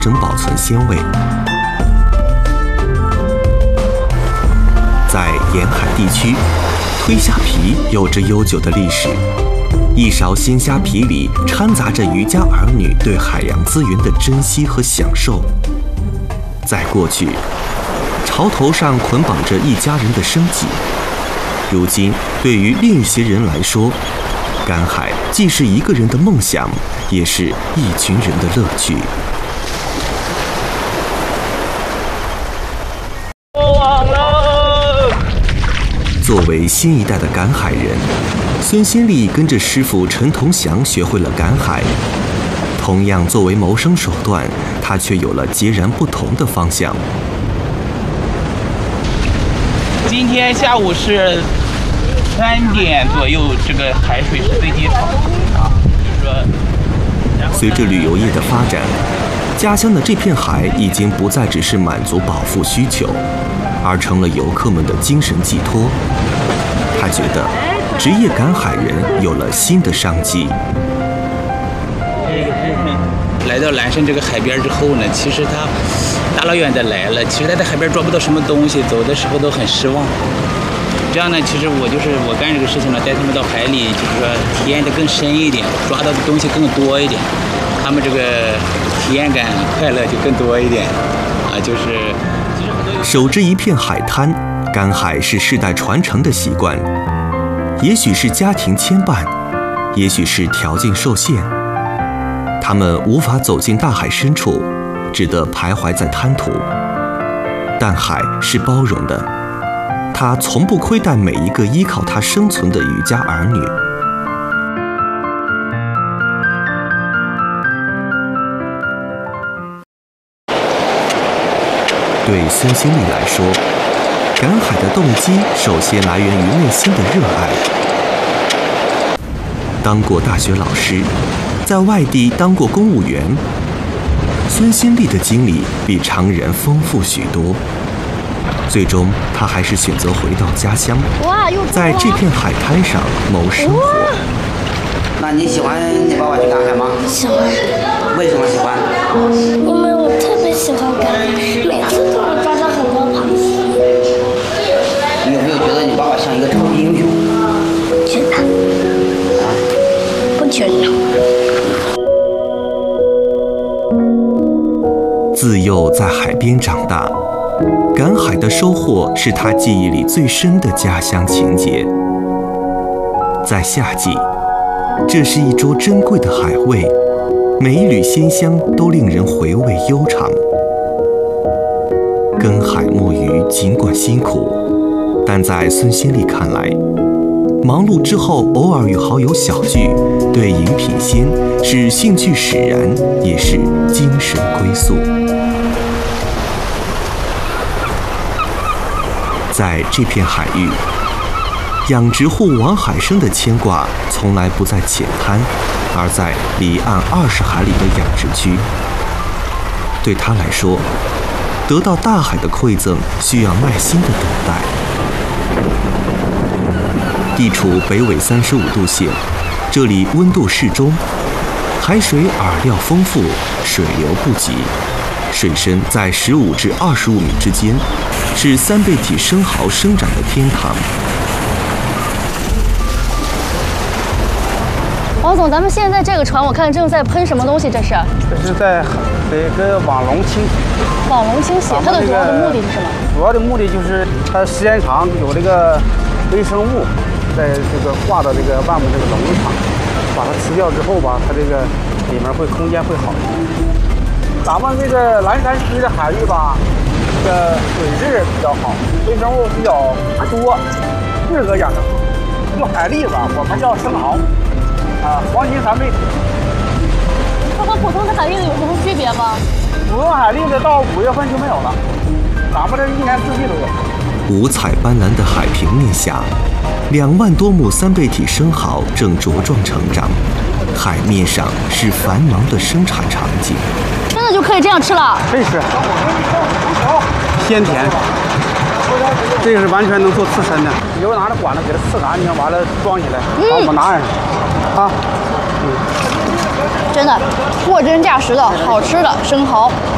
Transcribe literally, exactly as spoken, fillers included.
整保存鲜味。在沿海地区，推虾皮有着悠久的历史。一勺鲜虾皮里掺杂着渔家儿女对海洋资源的珍惜和享受。在过去，潮头上捆绑着一家人的生计。如今，对于另一些人来说，赶海既是一个人的梦想，也是一群人的乐趣。作为新一代的赶海人，孙新丽跟着师傅陈同祥学会了赶海。同样作为谋生手段，他却有了截然不同的方向。 今天下午是三点左右，这个海水是最低潮啊，就是说， 随着旅游业的发展，家乡的这片海已经不再只是满足饱腹需求，而成了游客们的精神寄托。他觉得，职业赶海人有了新的商机。 来到蓝山这个海边之后呢，其实他大老远的来了，其实他在海边抓不到什么东西，走的时候都很失望。这样呢，其实我就是我干这个事情呢，带他们到海里，就是说体验的更深一点，抓到的东西更多一点，他们这个体验感、快乐就更多一点啊，就是。 守着一片海滩，赶海是世代传承的习惯，也许是家庭牵绊，也许是条件受限。他们无法走进大海深处，只得徘徊在滩涂。但海是包容的，它从不亏待每一个依靠它生存的渔家儿女。对孙新丽来说，赶海的动机首先来源于内心的热爱。当过大学老师，在外地当过公务员，孙新丽的经历比常人丰富许多。最终，她还是选择回到家乡，在这片海滩上谋生活。 那你喜欢你爸爸去赶海吗？ 喜欢。 为什么喜欢？ 因为我特别喜欢赶海，每次都能抓到很多螃蟹。 你有没有觉得你爸爸像一个超级英雄？ 觉得。 啊？ 不觉得。 自幼在海边长大，赶海的收获是他记忆里最深的家乡情节。在夏季，这是一桌珍贵的海味，每一缕鲜香都令人回味悠长。耕海摸鱼尽管辛苦，但在孙新丽看来，忙碌之后偶尔与好友小聚，对饮品鲜是兴趣使然，也是精神归宿。在这片海域，养殖户王海生的牵挂从来不在浅滩，而在离岸二十海里的养殖区。对他来说，得到大海的馈赠需要耐心的等待。地处北纬三十五度线，这里温度适中，海水饵料丰富，水流不急，水深在十五至二十五米之间，是三倍体生蚝生长的天堂。 王总，咱们现在这个船，我看正在喷什么东西？这是？ 这是在这个网笼清洗。 网笼清洗，它的主要的目的是什么？ 主要的目的就是它时间长有这个微生物在这个挂到这个外面这个笼上，把它吃掉之后吧，它这个里面会空间会好一点。咱们这个蓝山区的海域吧，这个水质比较好，微生物比较多，适合养殖。就海蛎子，我们叫生蚝。啊，黄金三倍体， 它和普通的海蛎子有什么区别吗？ 普通海蛎子到五月份就没有了，咱们这一年四季都有。 五彩斑斓的海平面下，两万多亩三倍体生蚝正茁壮成长，海面上是繁忙的生产场景。 真的就可以这样吃了？ 可以吃，鲜甜。这个是完全能做刺身的，以后拿着管子给它刺干净，完了装起来，把我们拿上啊。 真的货真价实的好吃的生蚝。